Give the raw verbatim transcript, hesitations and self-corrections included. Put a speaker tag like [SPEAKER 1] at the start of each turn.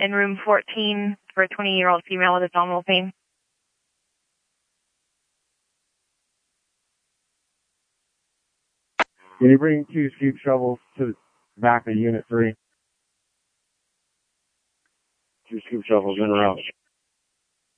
[SPEAKER 1] in room fourteen for a twenty-year-old female with abdominal pain.
[SPEAKER 2] Can you bring two scoop shovels to the back of unit three? Two scoop shovels in route.